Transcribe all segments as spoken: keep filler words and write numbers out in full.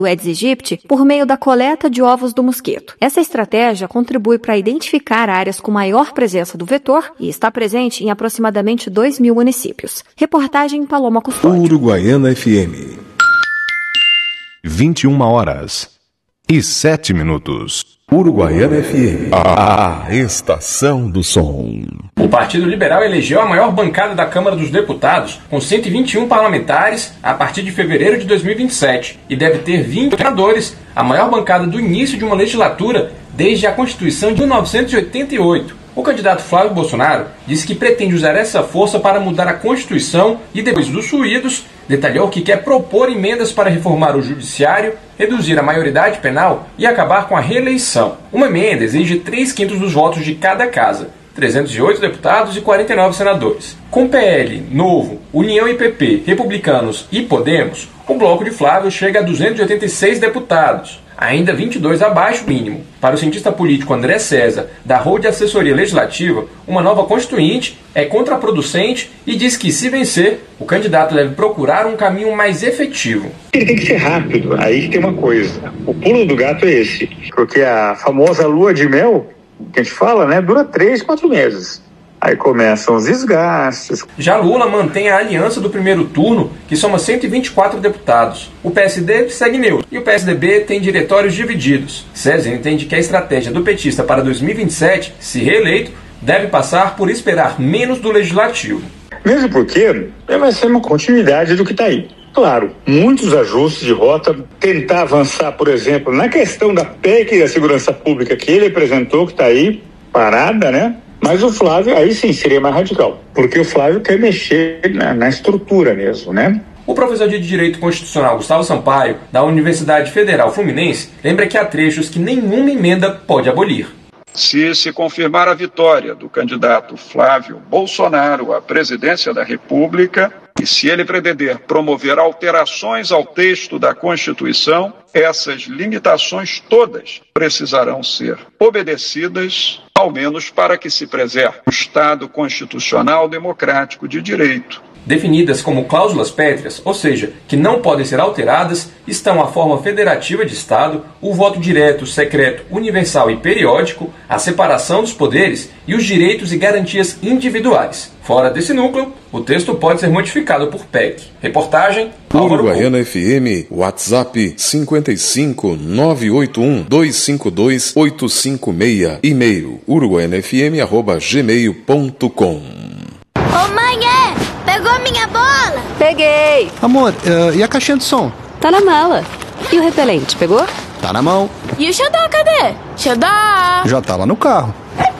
o Aedes aegypti por meio da coleta de ovos do mosquito. Essa estratégia contribui para identificar áreas com maior presença do vetor e está presente em aproximadamente dois mil municípios. Reportagem Paloma Custódio. Uruguaiana F M. vinte e uma horas e sete minutos. Uruguaiana F M. A, a estação do som. O Partido Liberal elegeu a maior bancada da Câmara dos Deputados, com cento e vinte e um parlamentares, a partir de fevereiro de dois mil e vinte e sete, e deve ter vinte senadores, a maior bancada do início de uma legislatura desde a Constituição de mil novecentos e oitenta e oito. O candidato Flávio Bolsonaro disse que pretende usar essa força para mudar a Constituição e, depois dos ruídos, detalhou que quer propor emendas para reformar o judiciário, reduzir a maioridade penal e acabar com a reeleição. Uma emenda exige três quintos dos votos de cada casa, trezentos e oito deputados e quarenta e nove senadores. Com P L, Novo, União e P P, Republicanos e Podemos, o bloco de Flávio chega a duzentos e oitenta e seis deputados, ainda vinte e dois abaixo do mínimo. Para o cientista político André César, da Rede Assessoria Legislativa, uma nova constituinte é contraproducente e diz que, se vencer, o candidato deve procurar um caminho mais efetivo. Ele tem que ser rápido, aí tem uma coisa. O pulo do gato é esse, porque a famosa lua de mel, que a gente fala, né, dura três, quatro meses. Aí começam os desgastes. Já Lula mantém a aliança do primeiro turno, que soma cento e vinte e quatro deputados. O P S D segue neutro e o P S D B tem diretórios divididos. César entende que a estratégia do petista para dois mil e vinte e sete, se reeleito, deve passar por esperar menos do legislativo. Mesmo porque vai ser uma continuidade do que está aí. Claro, muitos ajustes de rota, tentar avançar, por exemplo, na questão da P E C da segurança pública que ele apresentou, que está aí, parada, né? Mas o Flávio, aí sim, seria mais radical, porque o Flávio quer mexer na, na estrutura mesmo, né? O professor de Direito Constitucional Gustavo Sampaio, da Universidade Federal Fluminense, lembra que há trechos que nenhuma emenda pode abolir. Se se confirmar a vitória do candidato Flávio Bolsonaro à presidência da República, e se ele pretender promover alterações ao texto da Constituição, essas limitações todas precisarão ser obedecidas, ao menos para que se preserve o Estado constitucional democrático de direito. Definidas como cláusulas pétreas, ou seja, que não podem ser alteradas, estão a forma federativa de Estado, o voto direto, secreto, universal e periódico, a separação dos poderes e os direitos e garantias individuais. Fora desse núcleo, o texto pode ser modificado por P E C. Reportagem Uruguaiana F M, WhatsApp cinquenta e cinco, nove oito um, dois cinco dois, oito cinco seis, e-mail uruguaianafm arroba gmail ponto com. Ô mãe, é? Pegou minha bola? Peguei. Amor, uh, e a caixinha de som? Tá na mala. E o repelente, pegou? Tá na mão. E o xodó, cadê? Xodó! Já tá lá no carro.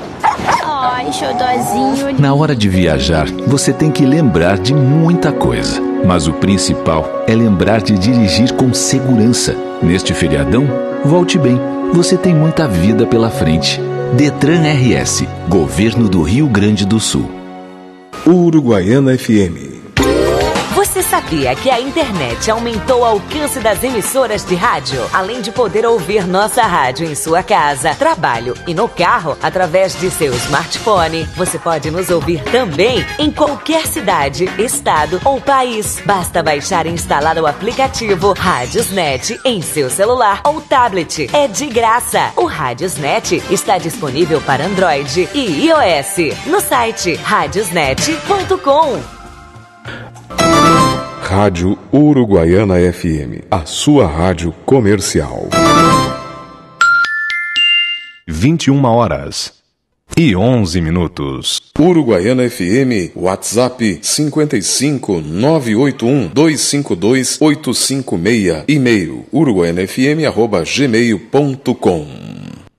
Ai, xodózinho. Na hora de viajar, você tem que lembrar de muita coisa. Mas o principal é lembrar de dirigir com segurança. Neste feriadão, volte bem. Você tem muita vida pela frente. Detran R S, Governo do Rio Grande do Sul. Uruguaiana F M. Você sabia que a internet aumentou o alcance das emissoras de rádio? Além de poder ouvir nossa rádio em sua casa, trabalho e no carro, através de seu smartphone, você pode nos ouvir também em qualquer cidade, estado ou país. Basta baixar e instalar o aplicativo Rádiosnet em seu celular ou tablet. É de graça. O Rádiosnet está disponível para Android e iOS no site rádiosnet ponto com. Rádio Uruguaiana F M, a sua rádio comercial. vinte e uma horas e onze minutos. Uruguaiana F M, WhatsApp cinquenta e cinco, nove oito um, dois cinco dois, oito cinco seis, e-mail uruguaianafm arroba gmail ponto com.